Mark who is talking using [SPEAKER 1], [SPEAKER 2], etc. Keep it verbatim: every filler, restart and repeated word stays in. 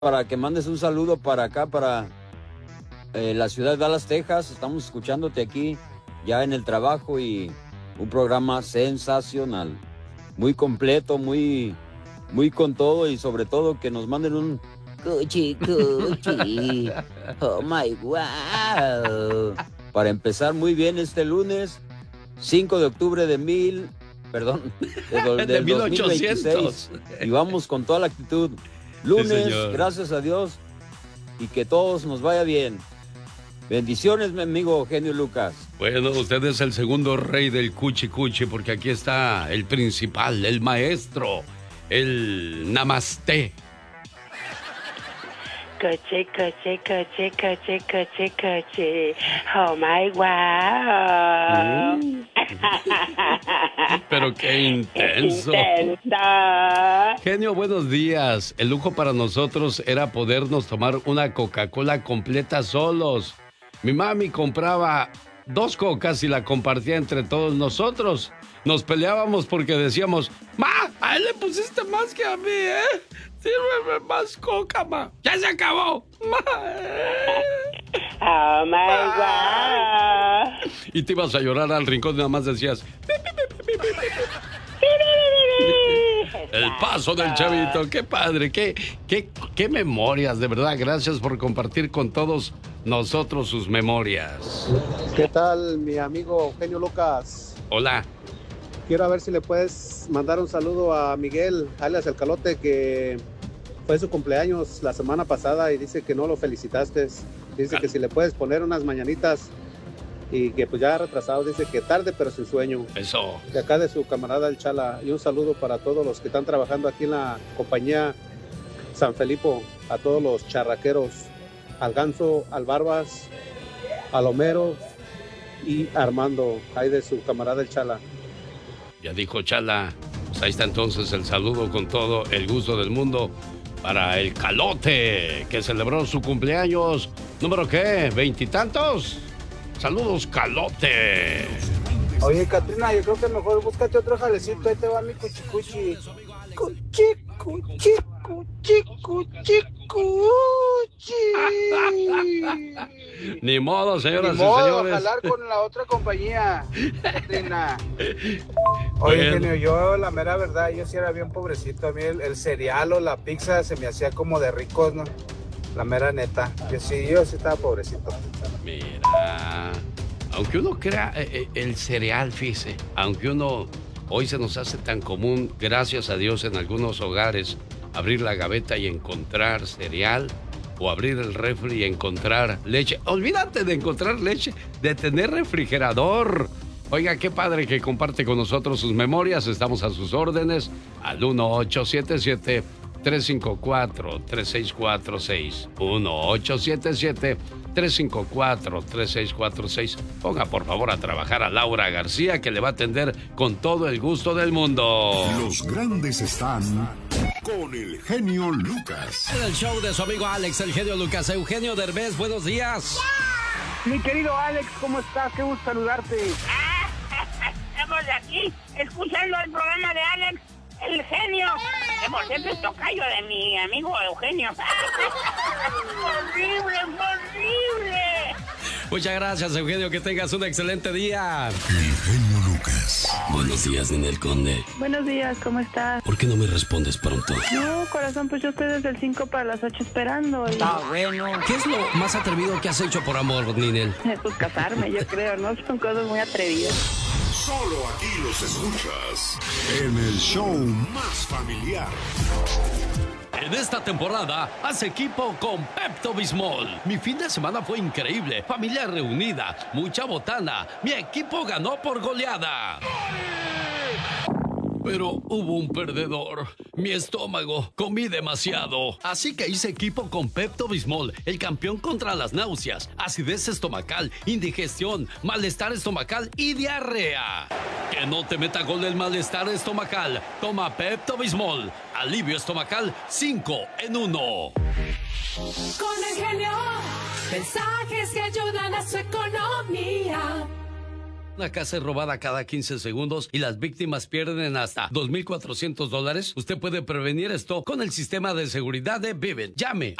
[SPEAKER 1] para que mandes un saludo para acá, para eh, la ciudad de Dallas, Texas. Estamos escuchándote aquí ya en el trabajo y un programa sensacional, muy completo, muy, muy con todo y sobre todo que nos manden un cuchi cuchi, oh my wow, para empezar muy bien este lunes cinco de octubre de mil, perdón, de, do,
[SPEAKER 2] de
[SPEAKER 1] del
[SPEAKER 2] mil
[SPEAKER 1] dos mil veintiséis, y vamos con toda la actitud. Lunes, sí, gracias a Dios, y que todos nos vaya bien. Bendiciones, mi amigo Genio Lucas.
[SPEAKER 2] Bueno, usted es el segundo rey del cuchi cuchi, porque aquí está el principal, el maestro, el namaste.
[SPEAKER 3] Coche, coche, coche, coche, coche, coche. Oh my wow.
[SPEAKER 2] Mm. Pero qué intenso.
[SPEAKER 3] Intensa.
[SPEAKER 2] Genio, buenos días. El lujo para nosotros era podernos tomar una Coca-Cola completa solos. Mi mami compraba dos cocas y la compartía entre todos nosotros. Nos peleábamos porque decíamos, ma, a él le pusiste más que a mí, ¿eh? Sírveme más coca, ma. ¡Ya se acabó! Ma.
[SPEAKER 3] Oh, my God.
[SPEAKER 2] Y te ibas a llorar al rincón y nada más decías... El paso del chavito, qué padre, qué, qué, qué memorias, de verdad. Gracias por compartir con todos nosotros sus memorias.
[SPEAKER 4] ¿Qué tal, mi amigo Eugenio Lucas?
[SPEAKER 2] Hola.
[SPEAKER 4] Quiero a ver si le puedes mandar un saludo a Miguel, alias El Calote, que fue su cumpleaños la semana pasada y dice que no lo felicitaste. Dice que si le puedes poner unas mañanitas y que pues ya retrasado, dice que tarde pero sin sueño.
[SPEAKER 2] Eso.
[SPEAKER 4] De acá de su camarada El Chala. Y un saludo para todos los que están trabajando aquí en la compañía San Felipe, a todos los charraqueros, al Ganso, al Barbas, al Homero y Armando, ahí de su camarada El Chala.
[SPEAKER 2] Ya dijo Chala, pues ahí está entonces el saludo con todo el gusto del mundo para el Calote, que celebró su cumpleaños, ¿número qué? ¿Veintitantos? Saludos, Calote.
[SPEAKER 5] Oye, Catrina, yo creo que mejor búscate otro jalecito, ahí te va mi cuchicuchi. Cuchi, cuchi, cuchi, cuchi, cuchi.
[SPEAKER 2] Ni modo, señoras
[SPEAKER 5] Ni modo,
[SPEAKER 2] y señores.
[SPEAKER 5] jalar con la otra compañía, Catrina. Oye, bueno. Genio, yo la mera verdad, yo sí era bien pobrecito. A mí el, el cereal o la pizza se me hacía como de ricos, ¿no? La mera neta. Yo sí, yo sí estaba pobrecito.
[SPEAKER 2] Mira, aunque uno crea eh, el cereal, fíjese, aunque uno hoy se nos hace tan común, gracias a Dios, en algunos hogares, abrir la gaveta y encontrar cereal, o abrir el refri y encontrar leche. Olvídate de encontrar leche, de tener refrigerador. Oiga, qué padre que comparte con nosotros sus memorias. Estamos a sus órdenes al uno ocho siete siete, tres cinco cuatro, tres seis cuatro seis. uno ocho siete siete, tres cinco cuatro, tres seis cuatro seis. Ponga por favor a trabajar a Laura García, que le va a atender con todo el gusto del mundo.
[SPEAKER 6] Los grandes están con el genio Lucas.
[SPEAKER 2] En el show de su amigo Alex, el genio Lucas. Eugenio Derbez, buenos días.
[SPEAKER 5] Mi querido Alex, ¿cómo estás? Qué gusto saludarte.
[SPEAKER 3] Estamos aquí escuchando el programa de Alex, el genio. Que por cierto es tocayo de mi amigo Eugenio. ¡Horrible, horrible!
[SPEAKER 2] Muchas gracias, Eugenio. Que tengas un excelente día.
[SPEAKER 6] El genio Lucas.
[SPEAKER 7] Buenos días, Ninel Conde.
[SPEAKER 8] Buenos días, ¿cómo estás?
[SPEAKER 7] ¿Por qué no me respondes pronto?
[SPEAKER 8] No, corazón, pues yo estoy desde el cinco para las ocho esperando. Y...
[SPEAKER 2] Ah, bueno. ¿Qué es lo más atrevido que has hecho por amor, Ninel?
[SPEAKER 8] Pues casarme, yo creo, ¿no? Son cosas muy atrevidas.
[SPEAKER 6] Solo aquí los escuchas en el show más familiar.
[SPEAKER 2] En esta temporada, haz equipo con Pepto-Bismol. Mi fin de semana fue increíble. Familia reunida, mucha botana. Mi equipo ganó por goleada. Pero hubo un perdedor. Mi estómago. Comí demasiado. Así que hice equipo con Pepto-Bismol, el campeón contra las náuseas, acidez estomacal, indigestión, malestar estomacal y diarrea. Que no te meta gol el malestar estomacal. Toma Pepto-Bismol. Alivio estomacal cinco en uno.
[SPEAKER 9] Con el genio, mensajes que ayudan a su economía.
[SPEAKER 2] Una casa es robada cada quince segundos y las víctimas pierden hasta dos mil cuatrocientos dólares. Usted puede prevenir esto con el sistema de seguridad de Vivint. Llame